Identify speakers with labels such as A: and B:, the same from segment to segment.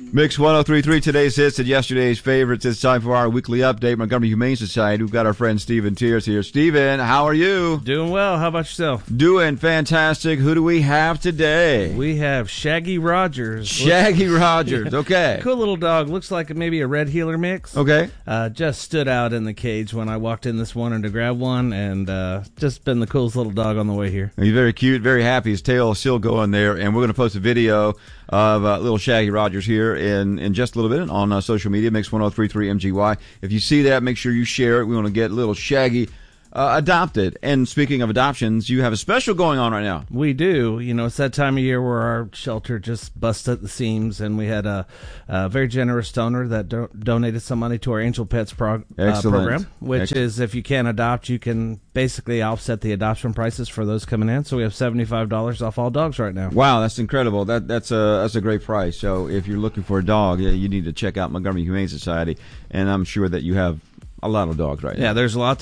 A: Mix 103.3, today's hits and yesterday's favorites. It's time for our weekly update. Montgomery Humane Society. We've got our friend Stephen Tiers here. Stephen, how are you?
B: Doing well. How about yourself?
A: Doing fantastic. Who do we have today?
B: We have Shaggy Rogers.
A: Shaggy Rogers. Okay.
B: Cool little dog. Looks like maybe a red heeler mix.
A: Okay.
B: Just stood out in the cage when I walked in this morning to grab one, and just been the coolest little dog on the way here.
A: He's very cute, very happy. His tail is still going there, and we're going to post a video of little Shaggy Rogers here in just a little bit on social media, Mix 103.3 MGY. If you see that, make sure you share it. We want to get little Shaggy adopted. And speaking of adoptions, you have a special going on right now.
B: We do. You know, it's that time of year where our shelter just busts at the seams, and we had a very generous donor that donated some money to our Angel Pets program, which is if you can't adopt, you can basically offset the adoption prices for those coming in. So we have $75 off all dogs right now.
A: Wow, that's incredible. That's a great price. So if you're looking for a dog, you need to check out Montgomery Humane Society, and I'm sure that you have a lot of dogs right now.
B: Yeah, there's a lot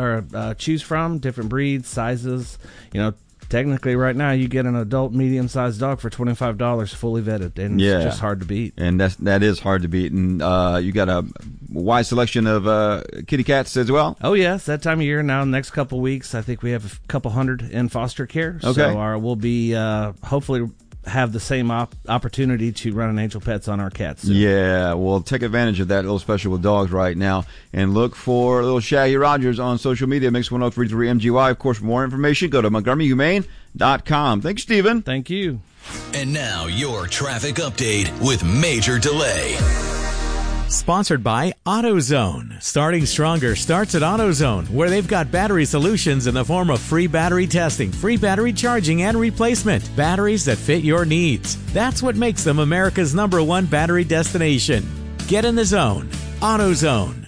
B: to choose from, different breeds, sizes. You know, technically right now you get an adult medium-sized dog for $25 fully vetted, and it's just hard to beat. And
A: that is hard to beat. And you got a wide selection of kitty cats as well?
B: Oh, yes, that time of year now. In the next couple of weeks, I think we have a couple hundred in foster care.
A: Okay.
B: So we'll be hopefully have the same opportunity to run an Angel Pets on our cats soon.
A: Yeah, we'll take advantage of that little special with dogs right now, and look for little Shaggy Rogers on social media, Mix 103.3 MGY. Of course, for more information, go to MontgomeryHumane.com. Thanks, Stephen.
B: Thank you.
C: And now your traffic update with Major Delay.
D: Sponsored by AutoZone. Starting stronger starts at AutoZone, where they've got battery solutions in the form of free battery testing, free battery charging, and replacement. Batteries that fit your needs. That's what makes them America's #1 battery destination. Get in the zone. AutoZone.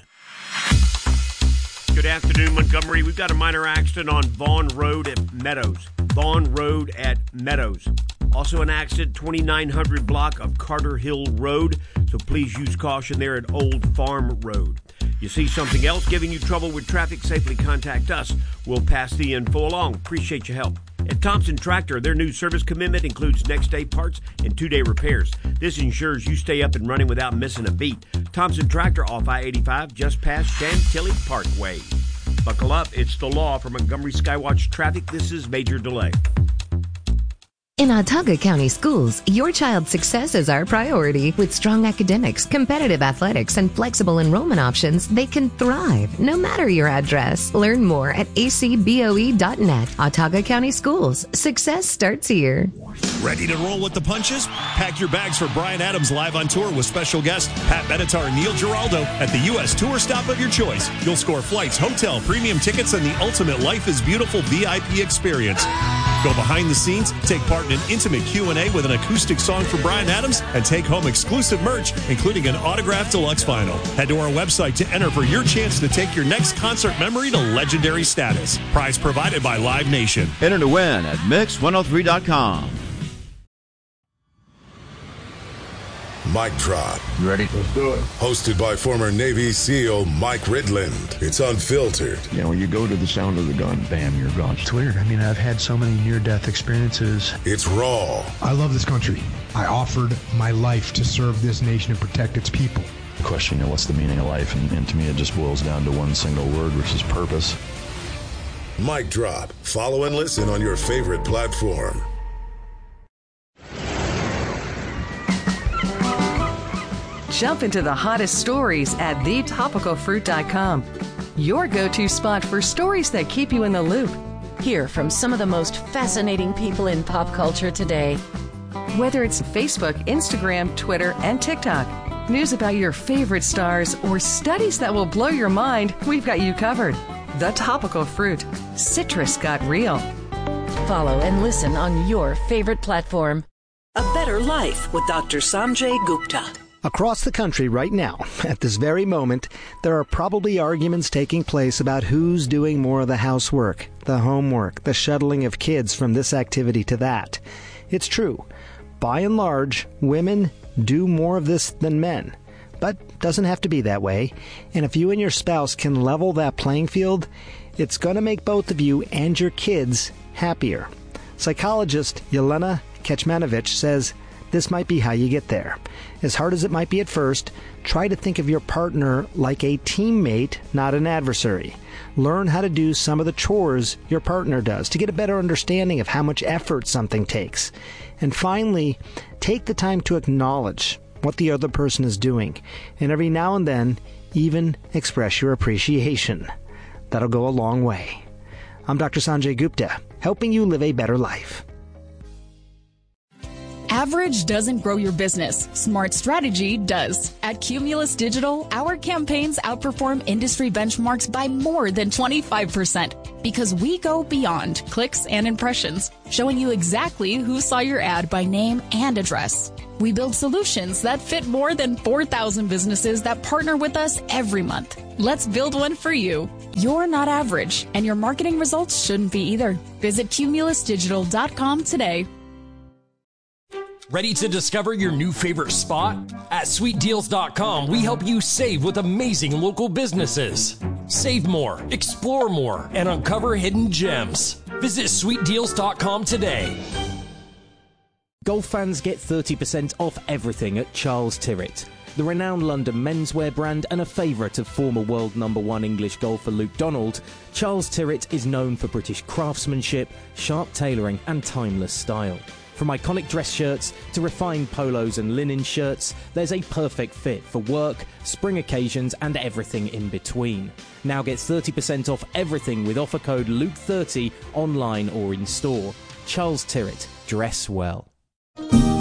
E: Good afternoon, Montgomery. We've got a minor accident on Vaughn Road at Meadows. Vaughn Road at Meadows. Also an accident, 2900 block of Carter Hill Road, so please use caution there at Old Farm Road. You see something else giving you trouble with traffic, safely contact us. We'll pass the info along. Appreciate your help. At Thompson Tractor, their new service commitment includes next-day parts and 2-day repairs. This ensures you stay up and running without missing a beat. Thompson Tractor off I-85 just past Chantilly Parkway. Buckle up. It's the law for Montgomery Skywatch Traffic. This is Major Delay.
F: In Autauga County Schools, your child's success is our priority. With strong academics, competitive athletics, and flexible enrollment options, they can thrive no matter your address. Learn more at acboe.net. Autauga County Schools. Success starts here.
G: Ready to roll with the punches? Pack your bags for Bryan Adams live on tour with special guest Pat Benatar and Neil Giraldo at the U.S. tour stop of your choice. You'll score flights, hotel, premium tickets, and the ultimate Life is Beautiful VIP experience. Go behind the scenes, take part in an intimate Q&A with an acoustic song for Bryan Adams, and take home exclusive merch, including an autographed deluxe vinyl. Head to our website to enter for your chance to take your next concert memory to legendary status. Prize provided by Live Nation.
A: Enter to win at Mix103.com.
H: Mic Drop.
I: You ready? Let's do it.
H: Hosted by former Navy SEAL Mike Ridland. It's unfiltered.
I: You know, when you go to the sound of the gun, bam, you're gone.
J: It's weird. I mean, I've had so many near-death experiences.
H: It's raw.
K: I love this country. I offered my life to serve this nation and protect its people.
I: The question, you know, what's the meaning of life? And to me, it just boils down to one single word, which is purpose.
H: Mic Drop. Follow and listen on your favorite platform.
L: Jump into the hottest stories at thetopicalfruit.com. Your go-to spot for stories that keep you in the loop.
M: Hear from some of the most fascinating people in pop culture today.
L: Whether it's Facebook, Instagram, Twitter, and TikTok, news about your favorite stars, or studies that will blow your mind, we've got you covered. The Topical Fruit. Citrus got real.
M: Follow and listen on your favorite platform.
N: A Better Life with Dr. Sanjay Gupta.
O: Across the country right now, at this very moment, there are probably arguments taking place about who's doing more of the housework, the homework, the shuttling of kids from this activity to that. It's true. By and large, women do more of this than men. But it doesn't have to be that way. And if you and your spouse can level that playing field, it's going to make both of you and your kids happier. Psychologist Yelena Kecmanovic says this might be how you get there. As hard as it might be at first, try to think of your partner like a teammate, not an adversary. Learn how to do some of the chores your partner does to get a better understanding of how much effort something takes. And finally, take the time to acknowledge what the other person is doing, and every now and then, even express your appreciation. That'll go a long way. I'm Dr. Sanjay Gupta, helping you live a better life.
P: Average doesn't grow your business. Smart strategy does. At Cumulus Digital, our campaigns outperform industry benchmarks by more than 25% because we go beyond clicks and impressions, showing you exactly who saw your ad by name and address. We build solutions that fit more than 4,000 businesses that partner with us every month. Let's build one for you. You're not average, and your marketing results shouldn't be either. Visit cumulusdigital.com today.
Q: Ready to discover your new favorite spot? At sweetdeals.com, we help you save with amazing local businesses. Save more, explore more, and uncover hidden gems. Visit sweetdeals.com today.
R: Golf fans get 30% off everything at Charles Tyrwhitt. The renowned London menswear brand and a favourite of former world #1 English golfer Luke Donald, Charles Tyrwhitt is known for British craftsmanship, sharp tailoring and timeless style. From iconic dress shirts to refined polos and linen shirts, there's a perfect fit for work, spring occasions and everything in between. Now get 30% off everything with offer code LUKE30 online or in store. Charles Tyrwhitt, dress well.